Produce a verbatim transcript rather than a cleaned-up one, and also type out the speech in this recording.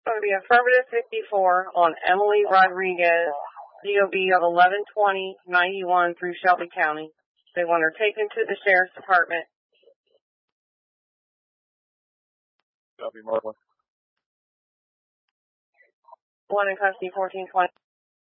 going to be affirmative fifty-four on Emily Rodriguez, D O B of eleven twenty ninety-one through Shelby County. They want her taken to the Sheriff's Department. Copy, Marlon. One in custody, fourteen twenty.